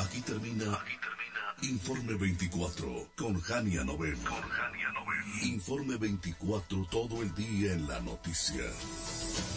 Aquí termina Informe 24 con Jania Novel. Informe 24 todo el día en la noticia.